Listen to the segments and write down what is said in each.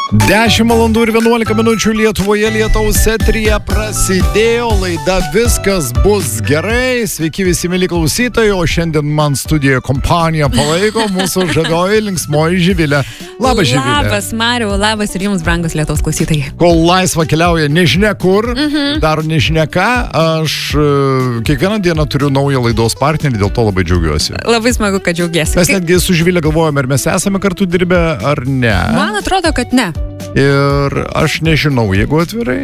10 valandų ir 11 minučių Lietuvoje lietaus eteryje prasidėjo laida Viskas bus gerai. Sveiki visi mėly klausytojai, o šiandien man studijoje kompaniją palaiko mūsų žavioji linksmoji Živilė. Labas, Živilė. Labas, Mariau, labas ir jums, brangus lietaus klausytojai. Kol laisva keliauja nežinia kur, daro nežinia ką, aš kiekvieną dieną turiu naują laidos partnerį, dėl to labai džiaugiuosi. Labai smagu, kad džiaugiesi. Mes netgi su Živilė galvojame, ar mes esame kartu dirbę, ar ne. Man atrodo, kad ne. Ir aš nežinau, jeigu atvirai,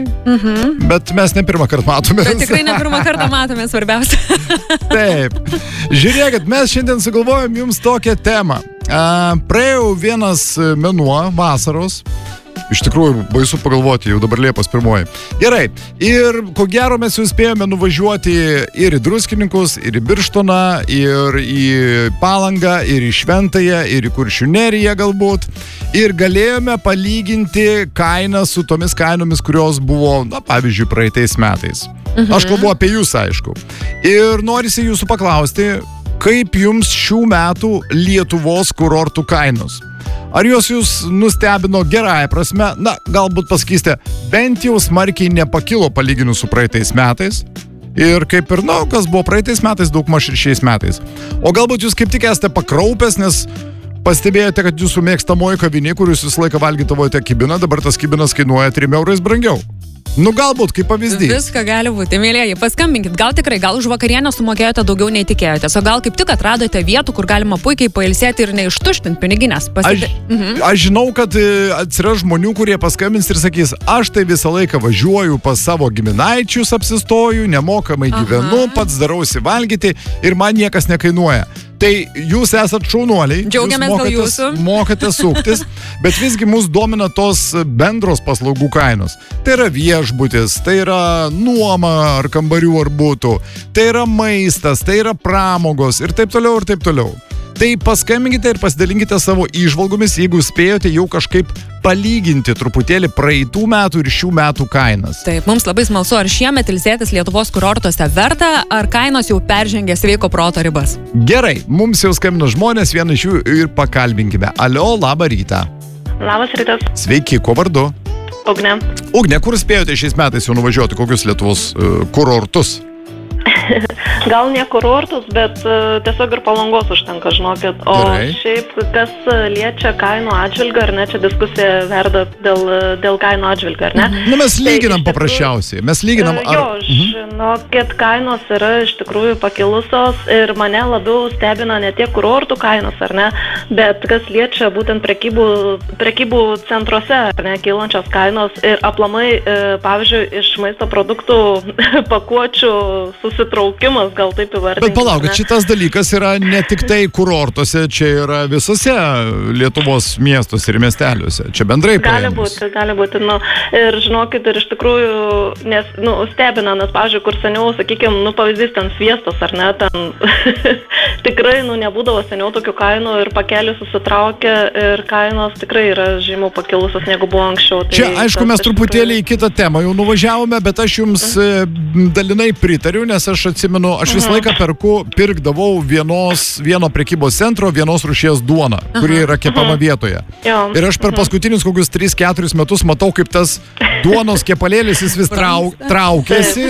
bet mes ne pirmą kartą matome. Bet tikrai ne pirmą kartą matome, svarbiausia. Taip. Žiūrėkit, mes šiandien sugalvojom jums tokią temą. Praėjau vienas mėnuo vasaros. Iš tikrųjų, baisu pagalvoti, jau dabar Liepos 1. Gerai, ir ko gero mes jau spėjome nuvažiuoti ir į Druskininkus, ir į Birštoną, ir į Palangą, ir į Šventąją, ir į Kuršių neriją galbūt. Ir galėjome palyginti kainą su tomis kainomis, kurios buvo, pavyzdžiui, praeitais metais. Aš kalbu apie jūs, aišku. Ir norisi jūsų paklausti, kaip jums šių metų Lietuvos kurortų kainos? Ar jos jūs nustebino gerąją prasme? Galbūt pasakysite, bent jau smarkiai nepakilo palyginus su praeitais metais. Ir kaip ir, kas buvo praeitais metais, daugmaž ir šiais metais. O galbūt jūs kaip tik esate pakraupęs, nes pastebėjote, kad jūsų mėgstamoji kavinė, kur jūs visą laiką valgydavote kibiną, dabar tas kibinas kainuoja 3 eurais brangiau. Galbūt, kaip pavyzdys. Viską gali būti, mėlėjai, paskambinkit, gal tikrai, gal už vakarienę sumokėjote daugiau nei tikėjotės, o gal kaip tik atradote vietų, kur galima puikiai pailsėti ir neištuštinti piniginės. Aš žinau, kad atsiras žmonių, kurie paskambins ir sakys, aš tai visą laiką važiuoju pas savo giminaičius, apsistoju, nemokamai gyvenu, pats darausi valgyti ir man niekas nekainuoja. Tai jūs esat šaunuoliai, džiaugiamės dėl jūsų. Mokate suktis, bet visgi mus domina tos bendros paslaugų kainos. Tai yra viešbutis, tai yra nuoma ar kambarių ar būtų, tai yra maistas, tai yra pramogos ir taip toliau ir taip toliau. Tai paskambinkite ir pasidalinkite savo įžvalgomis, jeigu spėjote jau kažkaip palyginti truputėlį praeitų metų ir šių metų kainas. Taip, mums labai smalsu, ar šiemet ilsėtis Lietuvos kurortuose verta, ar kainos jau peržengė sveiko proto ribas. Gerai, mums jau skambino žmonės, vieną iš jų ir pakalbinkime. Alio, labą rytą. Labas rytas. Sveiki, kuo vardu? Ugnė. Ugnė, kur spėjote šiais metais jau nuvažiuoti, kokius Lietuvos kurortus? Gal ne kurortus, bet tiesiog ir Palangos užtenka, žinokit. O Gerai. Šiaip, kas liečia kainų atžvilgą, ar ne, čia diskusija verda dėl kainų atžvilgą, ar ne? Mes lyginam paprasčiausiai. Mes lyginam... Žinokit, kainos yra iš tikrųjų pakilusios ir mane labiau stebina ne tiek kurortų kainos, ar ne, bet kas liečia būtent prekybų centruose, ar ne, kylančios kainos ir aplamai, pavyzdžiui, iš maisto produktų pakuočių susitraukimas, gal taip įvardinti. Bet palaukit, šitas dalykas yra ne tik tai kurortuose, čia yra visose Lietuvos miestuose ir miesteliuose. Čia bendrai paėmus. Gali būti. Ir žinokit, ir iš tikrųjų, nes, stebina, nes, pavyzdžiui, kur seniau, sakykime, pavyzdys ten sviestas, ar ne, ten tikrai, nebūdavo seniau tokių kainų ir pakelis susitraukia ir kainos tikrai yra žymiau pakilusios, negu buvo anksčiau. Čia, aišku, mes truputėlį į kitą temą jau nuvažiavome, bet aš jums dalinai pritariu, nes aš atsimenu, aš visą laiką pirkdavau vieno prekybos centro, vienos rūšies duoną, kuri yra kepama vietoje. Ir aš per paskutinius kokius 3-4 metus matau, kaip tas duonos kepalėlis jis vis traukiasi,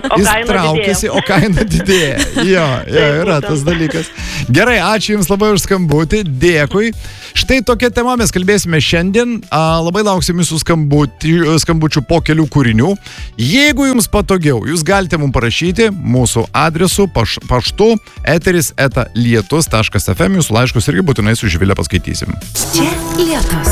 o kaina didėja. Jo, yra tas dalykas. Gerai, ačiū Jums labai už skambutį, dėkui. Štai tokia tema mes kalbėsime šiandien. Labai lauksim Jūsų skambučių po kelių kūrinių. Jeigu Jums patogiau, Jūs galite mums parašyti mūsų adresu paštu eteris@lietus.fm. Jūsų laiškus irgi būtinai su Živilė paskaitysim. Čia Lietus.